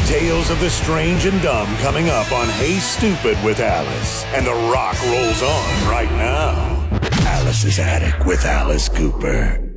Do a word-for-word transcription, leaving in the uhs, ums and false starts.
Tales of the strange and dumb coming up on Hey Stupid with Alice. And The Rock rolls on right now. Alice's Attic with Alice Cooper.